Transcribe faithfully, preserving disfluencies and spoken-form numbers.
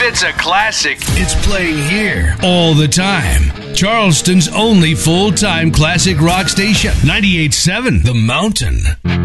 it's a classic, It's playing here all the time. Charleston's only full-time classic rock station. ninety-eight point seven The Mountain.